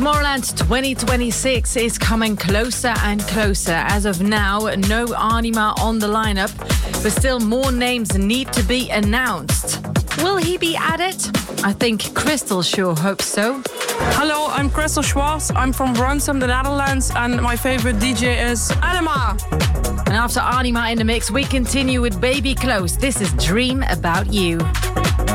Tomorrowland 2026 is coming closer and closer. As of now, no Anima on the lineup, but still more names need to be announced. Will he be added? I think Crystal sure hopes so. Hello, I'm Crystal Schwartz. I'm from Brunsum, the Netherlands, and my favorite DJ is Anima. And after Anima in the mix, we continue with Baby Close. This is Dream About You.